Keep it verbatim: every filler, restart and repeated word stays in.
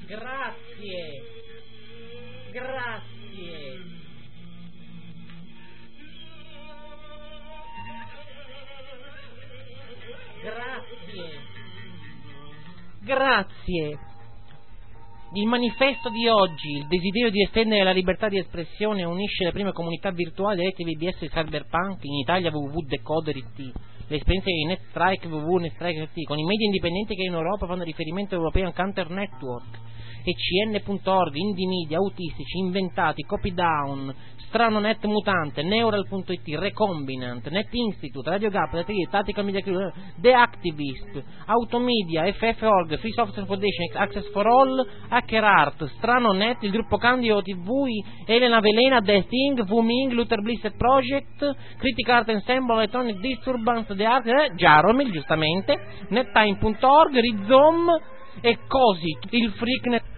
Grazie. Grazie. Grazie. Grazie. Il manifesto di oggi, il desiderio di estendere la libertà di espressione, unisce le prime comunità virtuali delle T V B S Cyberpunk, in Italia w w w punto decoder punto i t, le esperienze di NetStrike, w w w punto netstrike punto i t, con i media indipendenti che in Europa fanno riferimento all'European Counter Network, E C N punto org, Indie Media, Autistici, Inventati, Copy Down, Strano Net Mutante, Neural punto i t, Recombinant, Net Institute, Radio Gap, Tactical Media Crew, The Activist, Automedia, F F punto org, Free Software Foundation, Access for All, Hacker Art, Strano Net, il gruppo Candido T V, Elena Velena, The Thing, Wuming, Luther Blissett Project, Critical Art Ensemble, Electronic Disturbance, The Art, eh, Jaromil, giustamente, Nettime punto org, Rizom e Cosi, il Freaknet.